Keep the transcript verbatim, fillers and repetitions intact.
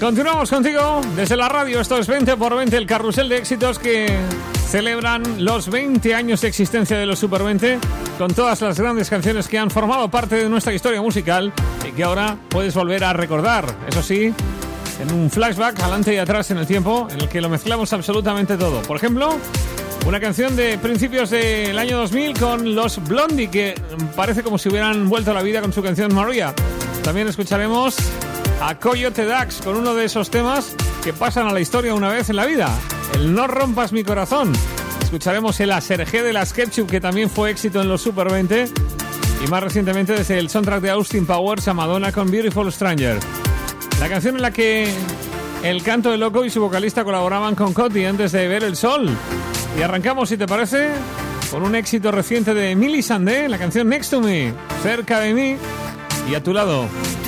Continuamos contigo desde la radio. Esto es veinte por veinte, el carrusel de éxitos que celebran los veinte años de existencia de los Super veinte, con todas las grandes canciones que han formado parte de nuestra historia musical y que ahora puedes volver a recordar. Eso sí, en un flashback adelante y atrás en el tiempo, en el que lo mezclamos absolutamente todo. Por ejemplo, una canción de principios del año dos mil con los Blondie, que parece como si hubieran vuelto a la vida con su canción Maria. También escucharemos a Coyote Dax con uno de esos temas que pasan a la historia una vez en la vida, el No rompas mi corazón. Escucharemos el Asergé de las Ketchup, que también fue éxito en los Super veinte, y más recientemente desde el soundtrack de Austin Powers a Madonna con Beautiful Stranger, la canción en la que el Canto de Loco y su vocalista colaboraban con Coti antes de ver el sol. Y arrancamos, si te parece, con un éxito reciente de Emily Sandé, la canción Next to Me, cerca de mí y a tu lado.